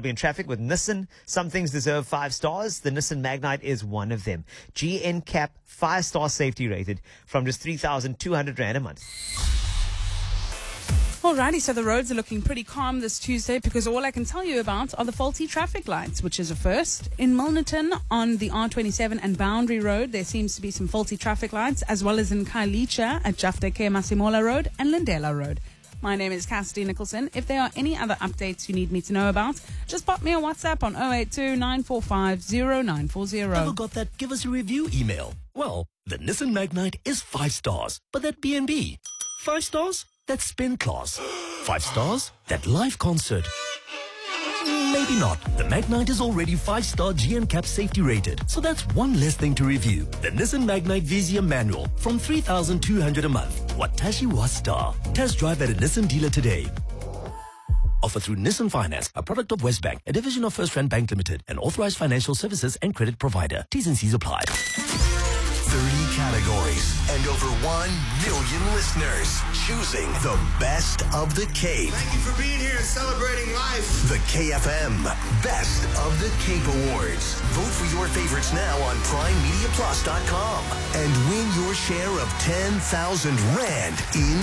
be in traffic with Nissan. Some things deserve 5 stars. The Nissan Magnite is one of them. GNCAP 5-star safety rated from just 3,200 Rand a month. Alrighty, so the roads are looking pretty calm this Tuesday because all I can tell you about are the faulty traffic lights, which is a first. In Milnerton on the R27 and Boundary Road, there seems to be some faulty traffic lights, as well as in Khayelitsha at Jafteke Masimola Road and Lindela Road. My name is Cassidy Nicholson. If there are any other updates you need me to know about, just pop me a WhatsApp on 082-945-0940. Ever got that give us a review email? Well, the Nissan Magnite is 5 stars, but that B&B. 5 stars? That spin class. 5 stars? That live concert. Maybe not. The Magnite is already 5-star GNCAP safety rated, so that's one less thing to review. The Nissan Magnite Vizia manual from 3,200 a month. Watashi wa star. Test drive at a Nissan dealer today. Offer through Nissan Finance, a product of Westbank, a division of First Rand Bank Limited, an authorized financial services and credit provider. T's and C's apply. 30 categories and over 1 million listeners choosing the best of the Cape. Thank you for being here and celebrating life. The KFM Best of the Cape Awards. Vote for your favorites now on PrimeMediaPlus.com and win your share of 10,000 Rand in